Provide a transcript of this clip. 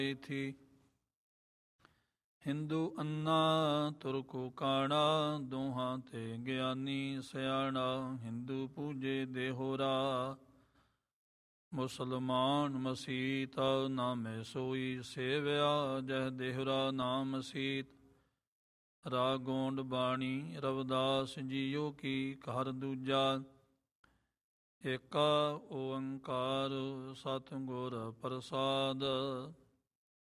ਥੀ। ਹਿੰਦੂ ਅੰਨਾ ਤੁਰਕੂ ਕਾਣਾ, ਦੋਹਾਂ ਤੇ ਗਿਆਨੀ ਸਿਆਣਾ। ਹਿੰਦੂ ਪੂਜੇ ਦੇਹੋਰਾ, ਮੁਸਲਮਾਨ ਮਸੀਤ। ਨਾਮੇ ਸੋਈ ਸੇਵਿਆ, ਜਹ ਦੇਹੁਰਾ ਨਾਮ ਮਸੀਤ। ਰਾਗ ਗੋਂਡ ਬਾਣੀ ਰਵਿਦਾਸ ਜੀਓ ਕੀ, ਘਰ ਦੂਜਾ। ਏਕਾ ਓੰਕਾਰ ਸਤਿਗੁਰ ਪ੍ਰਸਾਦ,